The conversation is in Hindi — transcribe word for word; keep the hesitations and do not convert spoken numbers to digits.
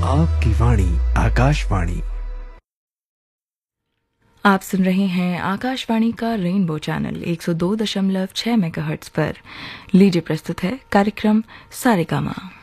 आपकी वाणी आकाशवाणी। आप सुन रहे हैं आकाशवाणी का रेनबो चैनल एक सौ दो दशमलव छह मेगाहर्ट्ज पर। लीजिए प्रस्तुत है कार्यक्रम सारेगामा।